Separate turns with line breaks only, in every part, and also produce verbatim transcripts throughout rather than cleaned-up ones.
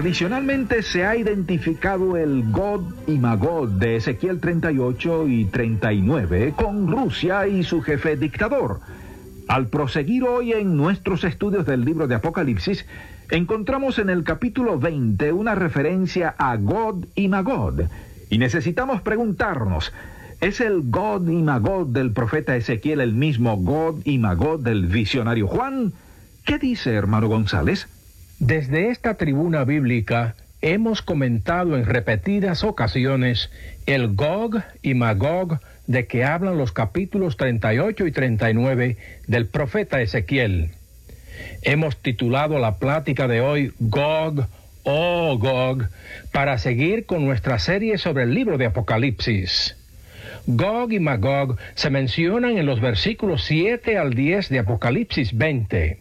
Tradicionalmente se ha identificado el Gog y Magog de Ezequiel treinta y ocho y treinta y nueve con Rusia y su jefe dictador. Al proseguir hoy en nuestros estudios del libro de Apocalipsis, encontramos en el capítulo veinte una referencia a Gog y Magog, y necesitamos preguntarnos, ¿es el Gog y Magog del profeta Ezequiel el mismo Gog y Magog del visionario Juan? ¿Qué dice, hermano González?
Desde esta tribuna bíblica hemos comentado en repetidas ocasiones el Gog y Magog de que hablan los capítulos treinta y ocho y treinta y nueve del profeta Ezequiel. Hemos titulado la plática de hoy Gog, oh Gog, para seguir con nuestra serie sobre el libro de Apocalipsis. Gog y Magog se mencionan en los versículos siete al diez de Apocalipsis veinte.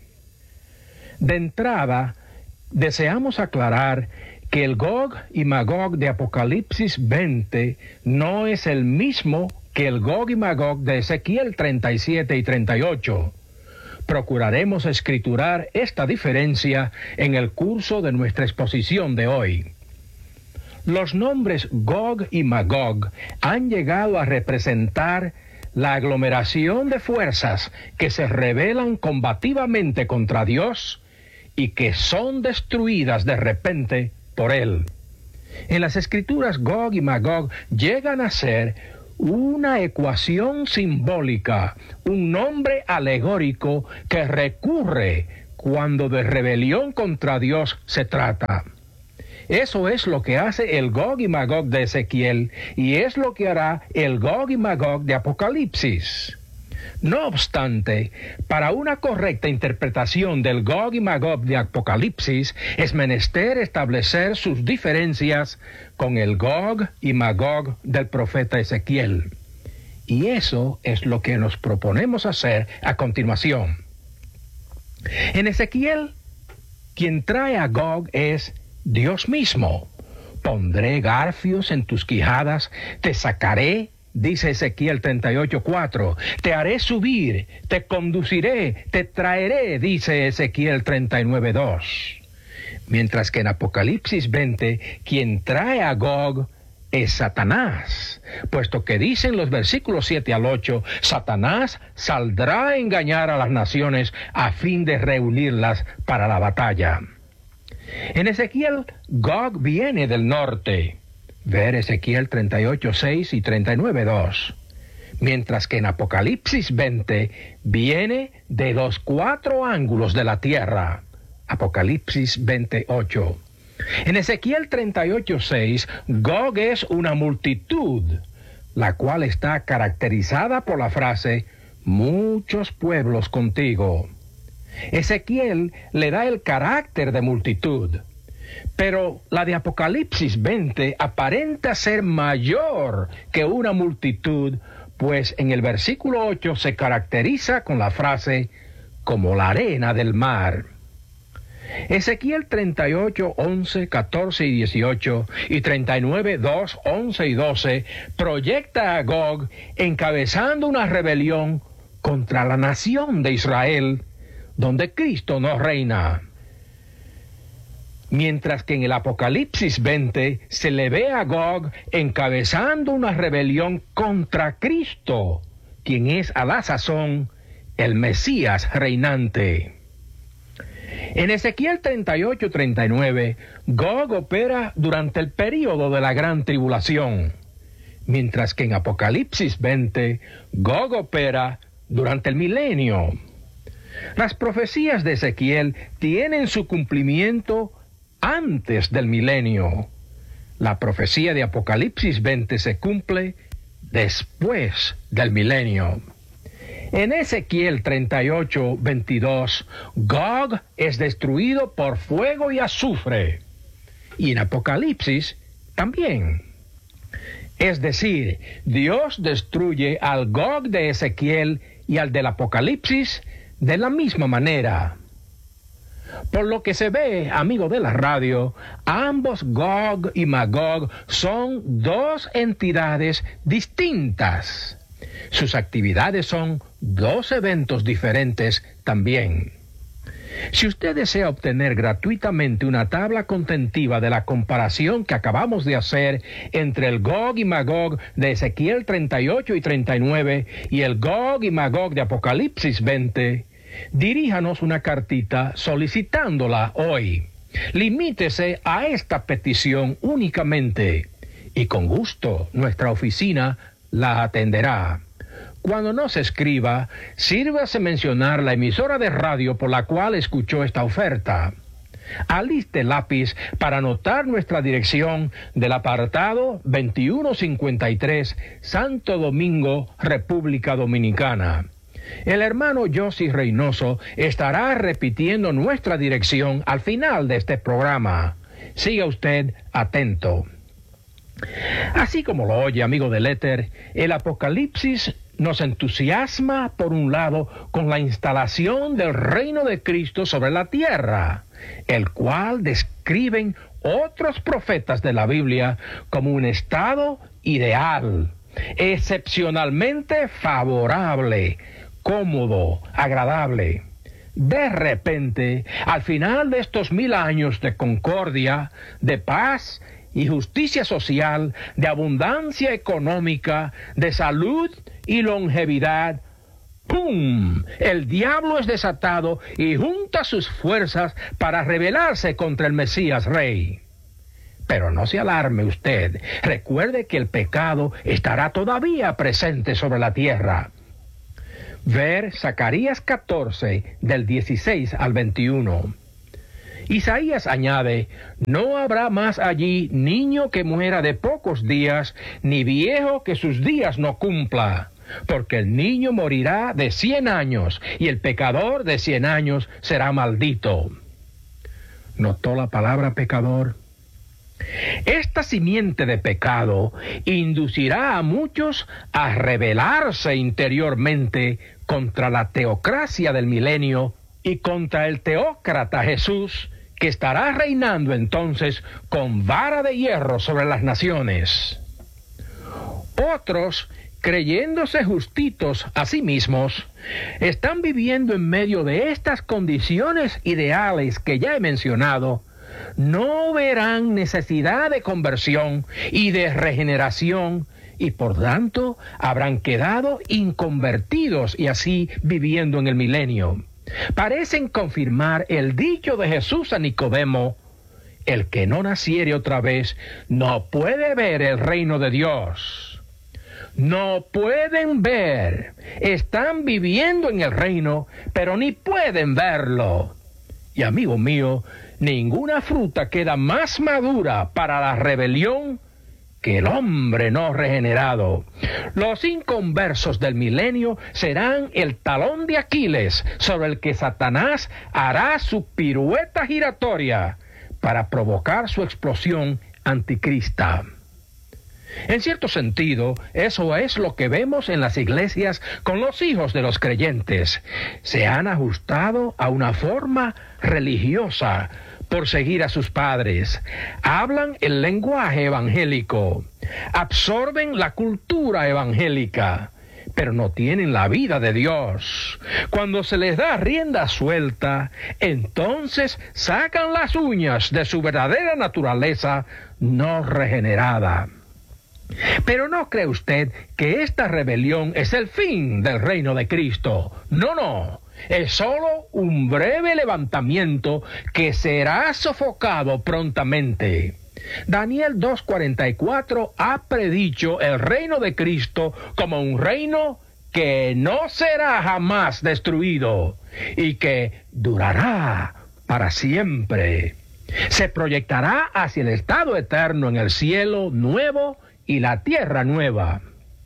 De entrada, deseamos aclarar que el Gog y Magog de Apocalipsis veinte no es el mismo que el Gog y Magog de Ezequiel treinta y siete y treinta y ocho. Procuraremos escriturar esta diferencia en el curso de nuestra exposición de hoy. Los nombres Gog y Magog han llegado a representar la aglomeración de fuerzas que se rebelan combativamente contra Dios y que son destruidas de repente por Él. En las Escrituras, Gog y Magog llegan a ser una ecuación simbólica, un nombre alegórico que recurre cuando de rebelión contra Dios se trata. Eso es lo que hace el Gog y Magog de Ezequiel, y es lo que hará el Gog y Magog de Apocalipsis. No obstante, para una correcta interpretación del Gog y Magog de Apocalipsis, es menester establecer sus diferencias con el Gog y Magog del profeta Ezequiel. Y eso es lo que nos proponemos hacer a continuación. En Ezequiel, quien trae a Gog es Dios mismo. Pondré garfios en tus quijadas, te sacaré, dice Ezequiel treinta y ocho cuatro, te haré subir, te conduciré, te traeré, dice Ezequiel treinta y nueve dos. Mientras que en Apocalipsis veinte, quien trae a Gog es Satanás, puesto que dicen los versículos siete al ocho, Satanás saldrá a engañar a las naciones a fin de reunirlas para la batalla. En Ezequiel, Gog viene del norte. Ver Ezequiel treinta y ocho seis y treinta y nueve dos. Mientras que en Apocalipsis veinte viene de los cuatro ángulos de la tierra. Apocalipsis veinte ocho. En Ezequiel treinta y ocho seis, Gog es una multitud, la cual está caracterizada por la frase, muchos pueblos contigo. Ezequiel le da el carácter de multitud, pero la de Apocalipsis veinte aparenta ser mayor que una multitud, pues en el versículo ocho se caracteriza con la frase, como la arena del mar. Ezequiel treinta y ocho, once, catorce y dieciocho y treinta y nueve, dos, once y doce proyecta a Gog encabezando una rebelión contra la nación de Israel, donde Cristo no reina. Mientras que en el Apocalipsis veinte se le ve a Gog encabezando una rebelión contra Cristo, quien es a la sazón el Mesías reinante. En Ezequiel treinta y ocho treinta y nueve, Gog opera durante el período de la gran tribulación, mientras que en Apocalipsis veinte, Gog opera durante el milenio. Las profecías de Ezequiel tienen su cumplimiento antes del milenio. La profecía de Apocalipsis veinte se cumple después del milenio. En Ezequiel treinta y ocho veintidós, Gog es destruido por fuego y azufre. Y en Apocalipsis también. Es decir, Dios destruye al Gog de Ezequiel y al del Apocalipsis de la misma manera. Por lo que se ve, amigo de la radio, ambos Gog y Magog son dos entidades distintas. Sus actividades son dos eventos diferentes también. Si usted desea obtener gratuitamente una tabla contentiva de la comparación que acabamos de hacer entre el Gog y Magog de Ezequiel treinta y ocho y treinta y nueve y el Gog y Magog de Apocalipsis veinte, diríjanos una cartita solicitándola hoy. Limítese a esta petición únicamente y con gusto nuestra oficina la atenderá. Cuando nos escriba, sírvase mencionar la emisora de radio por la cual escuchó esta oferta. Aliste lápiz para anotar nuestra dirección del apartado veintiuno cincuenta y tres, Santo Domingo, República Dominicana. El hermano Josy Reynoso estará repitiendo nuestra dirección al final de este programa. Siga usted atento. Así como lo oye, amigo del éter, el Apocalipsis nos entusiasma, por un lado, con la instalación del reino de Cristo sobre la tierra, el cual describen otros profetas de la Biblia como un estado ideal, excepcionalmente favorable, cómodo, agradable. De repente, al final de estos mil años de concordia, de paz y justicia social, de abundancia económica, de salud y longevidad, ¡pum!, el diablo es desatado y junta sus fuerzas para rebelarse contra el Mesías Rey. Pero no se alarme usted, recuerde que el pecado estará todavía presente sobre la tierra. Ver Zacarías catorce, del dieciséis al veintiuno. Isaías añade, no habrá más allí niño que muera de pocos días, ni viejo que sus días no cumpla, porque el niño morirá de cien años, y el pecador de cien años será maldito. ¿Notó la palabra pecador? Esta simiente de pecado inducirá a muchos a rebelarse interiormente contra la teocracia del milenio y contra el teócrata Jesús, que estará reinando entonces con vara de hierro sobre las naciones. Otros, creyéndose justitos a sí mismos, están viviendo en medio de estas condiciones ideales que ya he mencionado. No verán necesidad de conversión y de regeneración, y por tanto habrán quedado inconvertidos y así viviendo en el milenio. Parecen confirmar el dicho de Jesús a Nicodemo: el que no naciere otra vez no puede ver el reino de Dios. No pueden ver, están viviendo en el reino, pero ni pueden verlo. Y amigo mío, ninguna fruta queda más madura para la rebelión que el hombre no regenerado. Los inconversos del milenio serán el talón de Aquiles sobre el que Satanás hará su pirueta giratoria para provocar su explosión anticrista. En cierto sentido, eso es lo que vemos en las iglesias con los hijos de los creyentes. Se han ajustado a una forma religiosa por seguir a sus padres. Hablan el lenguaje evangélico, absorben la cultura evangélica, pero no tienen la vida de Dios. Cuando se les da rienda suelta, entonces sacan las uñas de su verdadera naturaleza no regenerada. Pero no cree usted que esta rebelión es el fin del reino de Cristo. No, no. Es solo un breve levantamiento que será sofocado prontamente. Daniel dos cuarenta y cuatro ha predicho el reino de Cristo como un reino que no será jamás destruido y que durará para siempre. Se proyectará hacia el estado eterno en el cielo nuevo y la tierra nueva.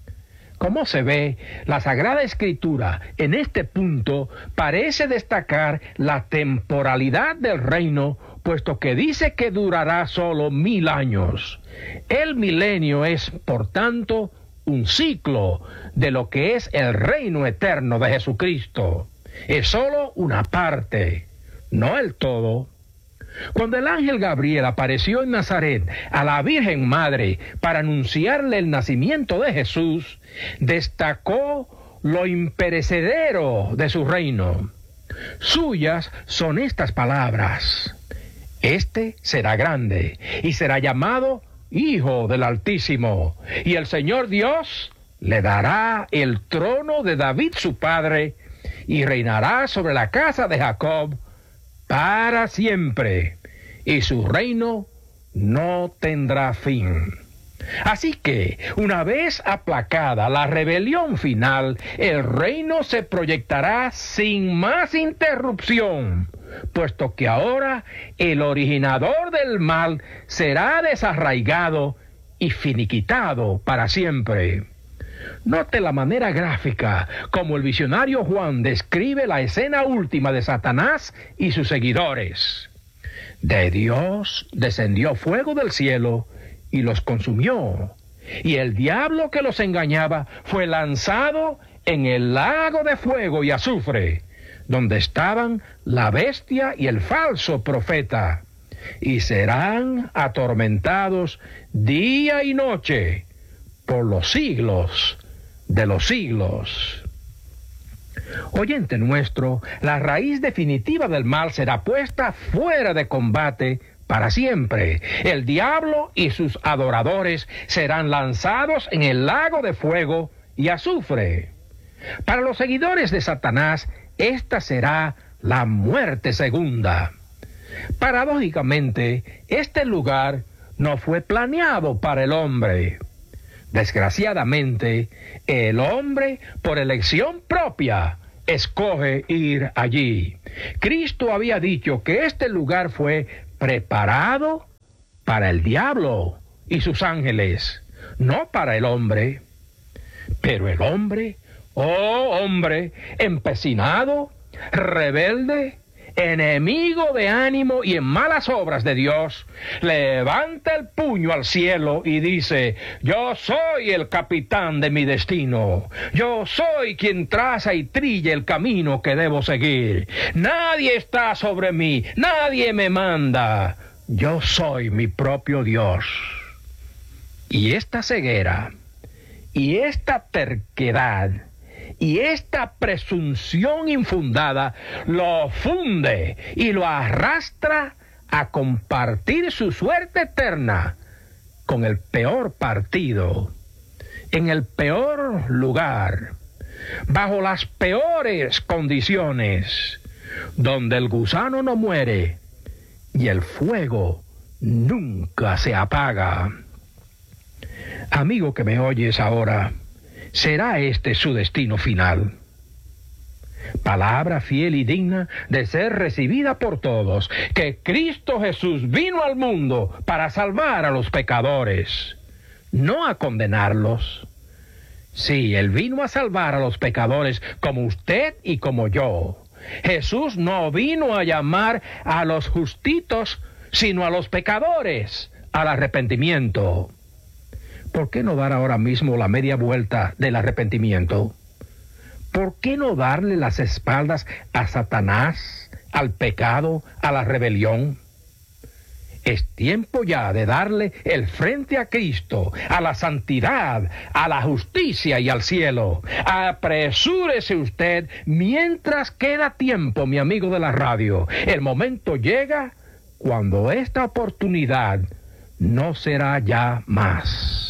Como se ve, la Sagrada Escritura en este punto parece destacar la temporalidad del reino, puesto que dice que durará solo mil años. El milenio es, por tanto, un ciclo de lo que es el reino eterno de Jesucristo. Es solo una parte, no el todo. Cuando el ángel Gabriel apareció en Nazaret a la Virgen Madre para anunciarle el nacimiento de Jesús, destacó lo imperecedero de su reino. Suyas son estas palabras: Este será grande y será llamado Hijo del Altísimo, y el Señor Dios le dará el trono de David su padre, y reinará sobre la casa de Jacob para siempre, y su reino no tendrá fin. Así que, una vez aplacada la rebelión final, el reino se proyectará sin más interrupción, puesto que ahora el originador del mal será desarraigado y finiquitado para siempre. Note la manera gráfica como el visionario Juan describe la escena última de Satanás y sus seguidores. De Dios descendió fuego del cielo y los consumió, y el diablo que los engañaba fue lanzado en el lago de fuego y azufre, donde estaban la bestia y el falso profeta, y serán atormentados día y noche por los siglos de los siglos. Oyente nuestro, la raíz definitiva del mal será puesta fuera de combate para siempre. El diablo y sus adoradores serán lanzados en el lago de fuego y azufre. Para los seguidores de Satanás, esta será la muerte segunda. Paradójicamente, este lugar no fue planeado para el hombre. Desgraciadamente, el hombre, por elección propia, escoge ir allí. Cristo había dicho que este lugar fue preparado para el diablo y sus ángeles, no para el hombre. Pero el hombre, oh hombre, empecinado, rebelde, enemigo de ánimo y en malas obras de Dios, levanta el puño al cielo y dice: yo soy el capitán de mi destino, yo soy quien traza y trilla el camino que debo seguir, nadie está sobre mí, nadie me manda, yo soy mi propio Dios. Y esta ceguera, y esta terquedad, y esta presunción infundada lo funde y lo arrastra a compartir su suerte eterna con el peor partido, en el peor lugar, bajo las peores condiciones, donde el gusano no muere y el fuego nunca se apaga. Amigo que me oyes ahora, ¿será este su destino final? Palabra fiel y digna de ser recibida por todos, que Cristo Jesús vino al mundo para salvar a los pecadores, no a condenarlos. Sí, Él vino a salvar a los pecadores como usted y como yo. Jesús no vino a llamar a los justitos, sino a los pecadores al arrepentimiento. ¿Por qué no dar ahora mismo la media vuelta del arrepentimiento? ¿Por qué no darle las espaldas a Satanás, al pecado, a la rebelión? Es tiempo ya de darle el frente a Cristo, a la santidad, a la justicia y al cielo. Apresúrese usted mientras queda tiempo, mi amigo de la radio. El momento llega cuando esta oportunidad no será ya más.